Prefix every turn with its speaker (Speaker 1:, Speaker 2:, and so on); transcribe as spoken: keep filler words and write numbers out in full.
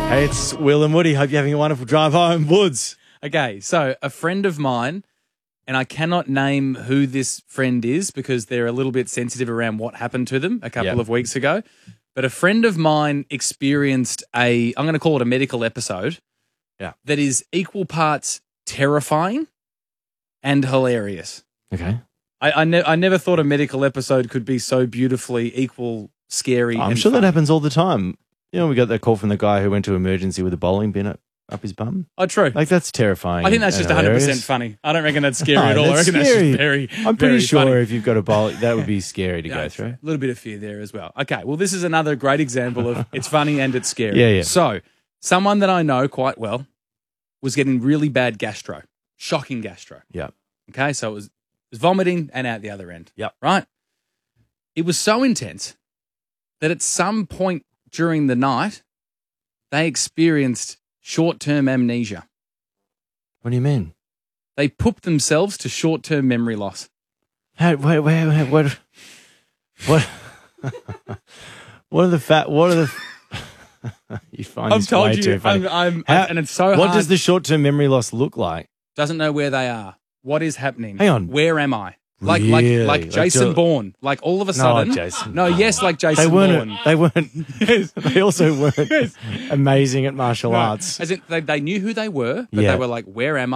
Speaker 1: Hey, it's Will and Woody. Hope you're having a wonderful drive home. Woods.
Speaker 2: Okay, so a friend of mine, and I cannot name who this friend is because they're a little bit sensitive around what happened to them a couple
Speaker 1: Yep.
Speaker 2: of weeks ago. But a friend of mine experienced a, I'm going to call it a medical episode.
Speaker 1: Yeah.
Speaker 2: That is equal parts terrifying and hilarious.
Speaker 1: Okay.
Speaker 2: I I, ne- I never thought a medical episode could be so beautifully equal, scary.
Speaker 1: I'm
Speaker 2: and
Speaker 1: sure
Speaker 2: fun.
Speaker 1: that happens all the time. You know, we got that call from the guy who went to emergency with a bowling pin up, up his bum.
Speaker 2: Oh, true.
Speaker 1: Like, that's terrifying.
Speaker 2: I think that's
Speaker 1: and
Speaker 2: just one hundred percent
Speaker 1: hilarious.
Speaker 2: funny. I don't reckon that's scary
Speaker 1: No,
Speaker 2: at all. I
Speaker 1: that's
Speaker 2: reckon
Speaker 1: scary.
Speaker 2: that's just very,
Speaker 1: I'm pretty
Speaker 2: very
Speaker 1: sure
Speaker 2: funny.
Speaker 1: if you've got a bowl, that would be scary to
Speaker 2: Yeah,
Speaker 1: go through.
Speaker 2: A little bit of fear there as well. Okay, well, this is another great example of it's funny and it's scary.
Speaker 1: Yeah, yeah.
Speaker 2: So, someone that I know quite well was getting really bad gastro, shocking gastro.
Speaker 1: Yeah.
Speaker 2: Okay, so it was, it was vomiting and out the other end.
Speaker 1: Yep.
Speaker 2: Right? It was so intense that at some point during the night, they experienced short-term amnesia.
Speaker 1: What do you mean?
Speaker 2: They pooped themselves to short-term memory loss.
Speaker 1: How, wait, wait, wait, what? What? What are the fat? What are the? You find
Speaker 2: I've
Speaker 1: this
Speaker 2: told
Speaker 1: way
Speaker 2: you,
Speaker 1: too funny.
Speaker 2: I'm, I'm,
Speaker 1: How-
Speaker 2: and it's so
Speaker 1: What
Speaker 2: hard.
Speaker 1: does the short-term memory loss look like?
Speaker 2: Doesn't know where they are. What is happening?
Speaker 1: Hang on.
Speaker 2: Where am I? Like
Speaker 1: Really?
Speaker 2: like like
Speaker 1: Like
Speaker 2: Jason
Speaker 1: do-
Speaker 2: Bourne. Like all of a
Speaker 1: No,
Speaker 2: sudden.
Speaker 1: Jason
Speaker 2: No, yes, like Jason
Speaker 1: They weren't.
Speaker 2: Bourne.
Speaker 1: They weren't. They also weren't amazing at martial
Speaker 2: No,
Speaker 1: arts.
Speaker 2: As in, they, they knew who they were, but
Speaker 1: Yeah.
Speaker 2: they were like, where am I?